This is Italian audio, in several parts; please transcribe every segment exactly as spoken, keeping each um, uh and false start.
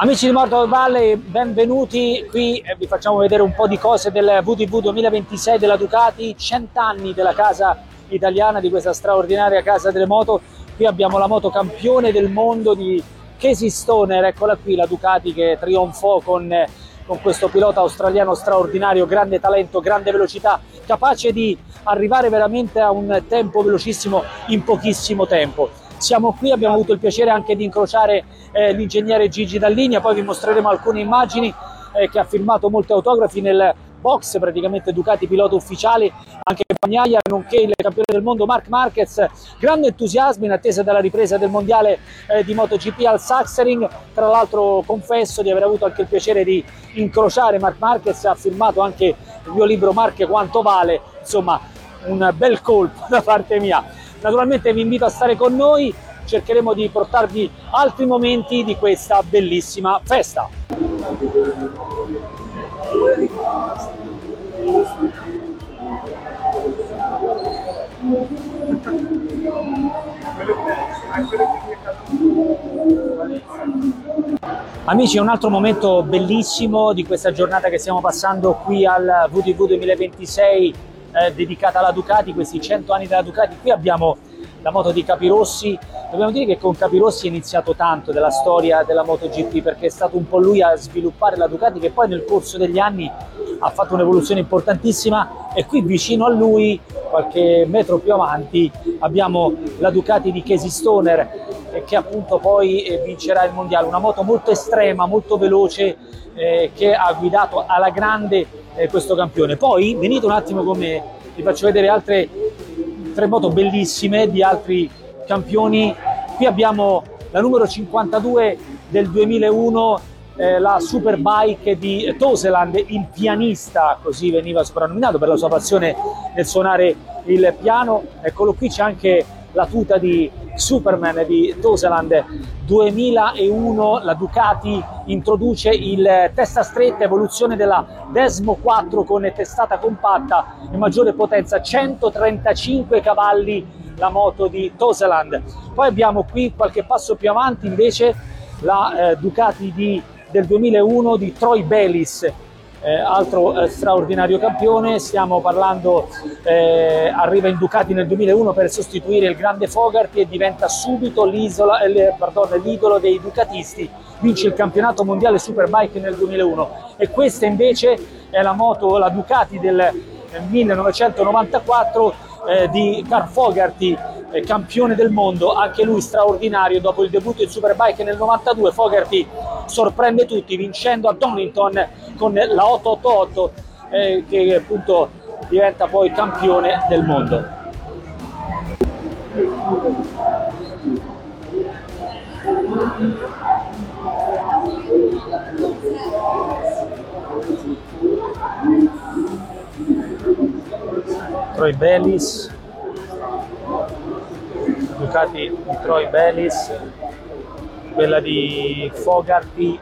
Amici di Morto Valle, benvenuti qui e vi facciamo vedere un po' di cose del V T V duemilaventisei della Ducati, cent'anni della casa italiana, di questa straordinaria casa delle moto. Qui abbiamo la moto campione del mondo di Casey Stoner, eccola qui la Ducati che trionfò con, con questo pilota australiano straordinario, grande talento, grande velocità, capace di arrivare veramente a un tempo velocissimo in pochissimo tempo. Siamo qui, abbiamo avuto il piacere anche di incrociare eh, l'ingegnere Gigi Dalligna, poi vi mostreremo alcune immagini eh, che ha firmato molti autografi nel box, praticamente Ducati pilota ufficiale, anche Bagnaia, nonché il campione del mondo Marc Marquez. Grande entusiasmo in attesa della ripresa del mondiale eh, di MotoGP al Sachsenring. Tra l'altro confesso di aver avuto anche il piacere di incrociare Marc Marquez, ha firmato anche il mio libro Marche quanto vale, insomma un bel colpo da parte mia. Naturalmente vi invito a stare con noi, cercheremo di portarvi altri momenti di questa bellissima festa. Amici, è un altro momento bellissimo di questa giornata che stiamo passando qui al V T V duemilaventisei eh, dedicata alla Ducati, questi cento anni della Ducati. Qui abbiamo la moto di Capirossi. Dobbiamo dire che con Capirossi è iniziato tanto della storia della MotoGP, perché è stato un po' lui a sviluppare la Ducati, che poi nel corso degli anni ha fatto un'evoluzione importantissima. E qui vicino a lui, qualche metro più avanti, abbiamo la Ducati di Casey Stoner, eh, che appunto poi eh, vincerà il mondiale. Una moto molto estrema, molto veloce, eh, che ha guidato alla grande eh, questo campione. Poi venite un attimo con me, vi faccio vedere altre tre moto bellissime di altri campioni. Qui abbiamo la numero cinquantadue del duemilauno, eh, la Superbike di Toseland, il pianista, così veniva soprannominato per la sua passione nel suonare il piano. Eccolo qui, c'è anche la tuta di Superman di Toseland. duemilauno, la Ducati introduce il testa stretta, evoluzione della Desmo quattro con testata compatta e maggiore potenza, centotrentacinque cavalli la moto di Toseland. Poi abbiamo qui qualche passo più avanti invece la eh, Ducati di, del duemilauno di Troy Bayliss, eh, altro eh, straordinario campione. Stiamo parlando, eh, arriva in Ducati nel duemilauno per sostituire il grande Fogarty e diventa subito l'idolo dei ducatisti, vince il campionato mondiale Superbike nel duemilauno. E questa invece è la moto, la Ducati del millenovecentonovantaquattro eh, di Carl Fogarty, eh, campione del mondo, anche lui straordinario. Dopo il debutto in Superbike nel novantadue, Fogarty sorprende tutti vincendo a Donington con la ottocentottantotto, eh, che appunto diventa poi campione del mondo. Troy Bayliss, Ducati di Troy Bayliss, quella di Fogarty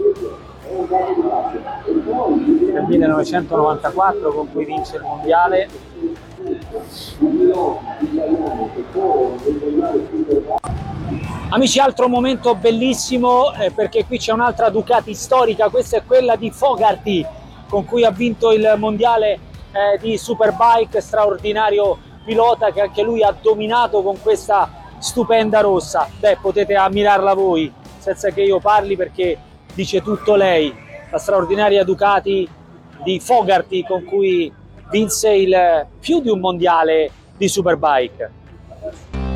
del millenovecentonovantaquattro con cui vince il mondiale. Amici, altro momento bellissimo, eh, perché qui c'è un'altra Ducati storica. Questa è quella di Fogarty con cui ha vinto il mondiale eh, di Superbike, straordinario pilota che anche lui ha dominato con questa stupenda rossa. Beh, potete ammirarla voi senza che io parli, perché dice tutto lei, la straordinaria Ducati di Fogarty con cui vinse il più di un mondiale di Superbike.